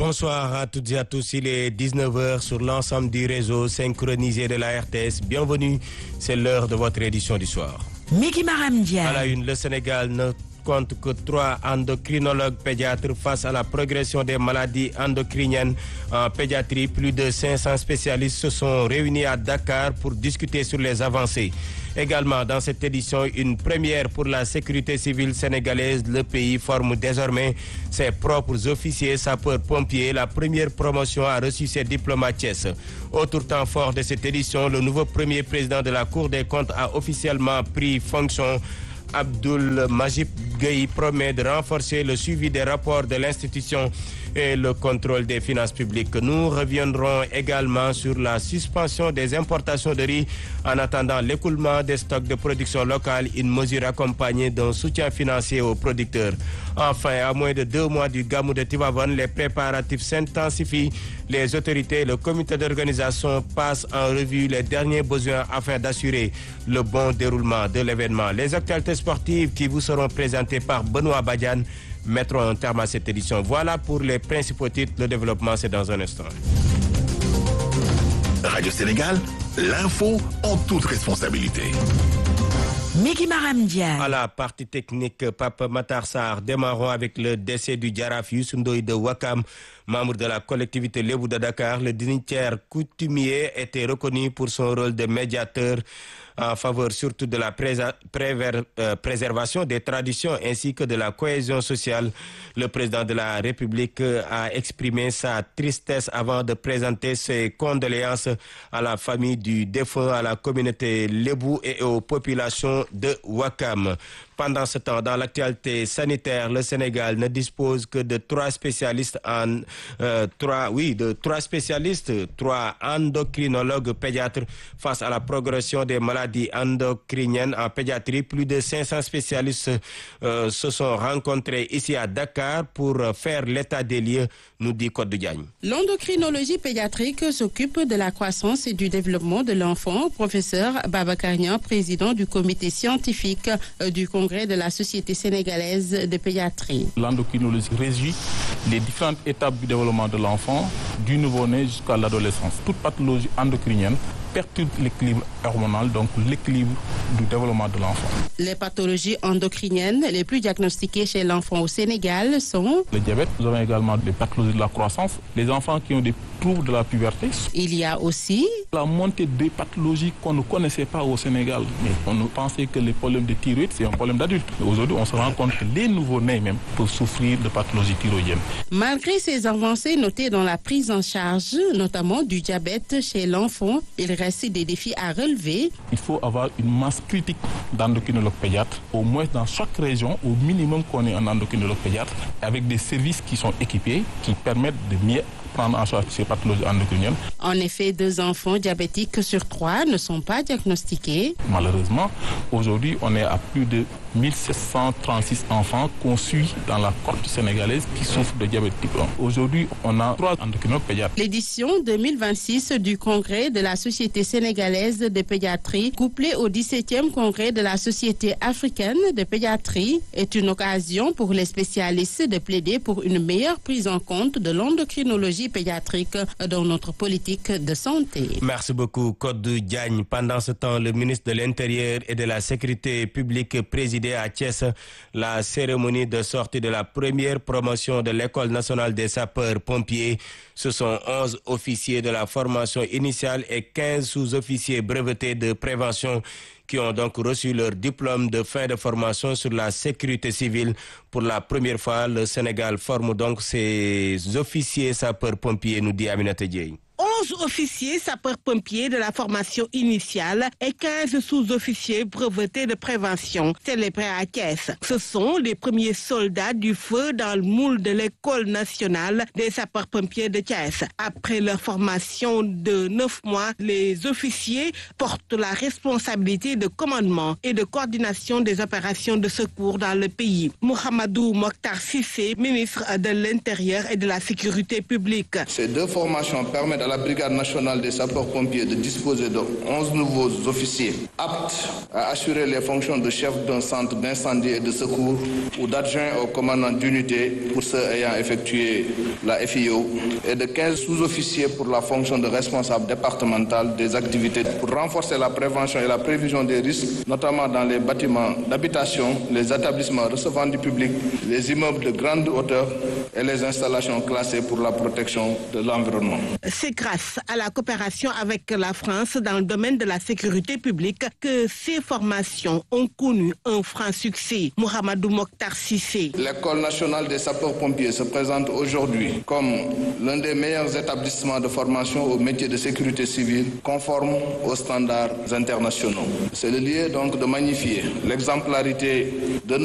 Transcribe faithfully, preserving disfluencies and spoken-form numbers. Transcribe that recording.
Bonsoir à toutes et à tous, il est dix-neuf heures sur l'ensemble du réseau synchronisé de la R T S. Bienvenue, c'est l'heure de votre édition du soir. Miki Maram Dia. À la une, le Sénégal ne compte que trois endocrinologues pédiatres face à la progression des maladies endocriniennes en pédiatrie. Plus de cinq cents spécialistes se sont réunis à Dakar pour discuter sur les avancées. Également dans cette édition, une première pour la sécurité civile sénégalaise. Le pays forme désormais ses propres officiers sapeurs-pompiers. La première promotion a reçu ses diplomates. Autre temps fort de cette édition, le nouveau premier président de la Cour des comptes a officiellement pris fonction. Abdoul Majib Gueye promet de renforcer le suivi des rapports de l'institution et le contrôle des finances publiques. Nous reviendrons également sur la suspension des importations de riz en attendant l'écoulement des stocks de production locale, une mesure accompagnée d'un soutien financier aux producteurs. Enfin, à moins de deux mois du Gamou de Tivaouane, les préparatifs s'intensifient. Les autorités et le comité d'organisation passent en revue les derniers besoins afin d'assurer le bon déroulement de l'événement. Les actualités sportives qui vous seront présentées par Benoît Badiane mettront un terme à cette édition. Voilà pour les principaux titres. Le développement, c'est dans un instant. Radio Sénégal, l'info en toute responsabilité. Miki Maram Dia. À la partie technique, Pape Matar Sarr. Démarrons avec le décès du Jaraaf Youssou Ndoye de Ouakam, membre de la collectivité Lébou de Dakar. Le dignitaire coutumier était reconnu pour son rôle de médiateur en faveur surtout de la présa- préver- euh, préservation des traditions ainsi que de la cohésion sociale. Le président de la République a exprimé sa tristesse avant de présenter ses condoléances à la famille du défunt, à la communauté Lébou et aux populations de Ouakam. Pendant ce temps, dans l'actualité sanitaire, le Sénégal ne dispose que de trois spécialistes en euh, trois, oui, de trois spécialistes, trois endocrinologues pédiatres face à la progression des maladies endocriniennes en pédiatrie. Plus de cinq cents spécialistes euh, se sont rencontrés ici à Dakar pour faire l'état des lieux, nous dit Codé Diagne. L'endocrinologie pédiatrique s'occupe de la croissance et du développement de l'enfant. Professeur Babacar Niang, président du comité scientifique euh, du Congrès de la Société sénégalaise de pédiatrie. L'endocrinologie régit les différentes étapes du développement de l'enfant, du nouveau-né jusqu'à l'adolescence. Toute pathologie endocrinienne perturbe l'équilibre hormonal, donc l'équilibre du développement de l'enfant. Les pathologies endocriniennes les plus diagnostiquées chez l'enfant au Sénégal sont le diabète. Nous avons également des pathologies de la croissance, les enfants qui ont des troubles de la puberté. Il y a aussi la montée des pathologies qu'on ne connaissait pas au Sénégal. Mais on pensait que les problèmes de thyroïde, c'est un problème d'adulte. Aujourd'hui, on se rend compte que les nouveau-nés même peuvent souffrir de pathologies thyroïdiennes. Malgré ces avancées notées dans la prise en charge, notamment du diabète chez l'enfant, il reste des défis à relever. Il faut avoir une masse critique d'endocrinologues pédiatres, au moins dans chaque région, au minimum qu'on ait un endocrinologue pédiatre, avec des services qui sont équipés, qui permettent de mieux prendre en charge ces pathologies endocriniennes. En effet, deux enfants diabétiques sur trois ne sont pas diagnostiqués. Malheureusement, aujourd'hui, on est à plus de mille sept cent trente-six enfants qu'on suit dans la cohorte sénégalaise qui souffrent de diabète type un. Aujourd'hui, on a trois endocrinologues pédiatres. L'édition deux mille vingt-six du Congrès de la Société sénégalaise de pédiatrie, couplée au dix-septième Congrès de la Société africaine de pédiatrie, est une occasion pour les spécialistes de plaider pour une meilleure prise en compte de l'endocrinologie pédiatrique dans notre politique de santé. Merci beaucoup, Codé Diagne. Pendant ce temps, le ministre de l'Intérieur et de la Sécurité publique présidait à Thiès la cérémonie de sortie de la première promotion de l'École nationale des sapeurs-pompiers. Ce sont onze officiers de la formation initiale et quinze sous-officiers brevetés de prévention qui ont donc reçu leur diplôme de fin de formation sur la sécurité civile. Pour la première fois, le Sénégal forme donc ses officiers sapeurs-pompiers, nous dit Aminata Dieye. onze officiers sapeurs-pompiers de la formation initiale et quinze sous-officiers brevetés de prévention célébrés à Thiès. Ce sont les premiers soldats du feu dans le moule de l'École nationale des sapeurs-pompiers de Thiès. Après leur formation de neuf mois, les officiers portent la responsabilité de commandement et de coordination des opérations de secours dans le pays. Mohamedou Mokhtar Cissé, ministre de l'Intérieur et de la Sécurité publique. Ces deux formations permettent à la Brigade nationale des sapeurs-pompiers de disposer de onze nouveaux officiers aptes à assurer les fonctions de chef d'un centre d'incendie et de secours ou d'adjoint au commandant d'unité pour ceux ayant effectué la F I O et de quinze sous-officiers pour la fonction de responsable départemental des activités pour renforcer la prévention et la prévision des risques, notamment dans les bâtiments d'habitation, les établissements recevant du public, les immeubles de grande hauteur et les installations classées pour la protection de l'environnement. C'est grâce à la coopération avec la France dans le domaine de la sécurité publique que ces formations ont connu un franc succès. Mohamedou Mokhtar Cissé. L'École nationale des sapeurs-pompiers se présente aujourd'hui comme l'un des meilleurs établissements de formation au métier de sécurité civile conforme aux standards internationaux. C'est le lieu donc de magnifier l'exemplarité de nos